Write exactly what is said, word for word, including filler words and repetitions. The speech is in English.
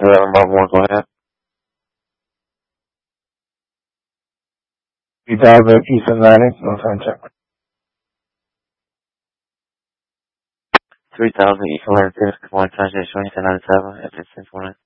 eleven Bravo one, go ahead. three thousand East Atlantic, no time check. three thousand East Atlantic, one transit, twenty-seven ninety-seven, F six one.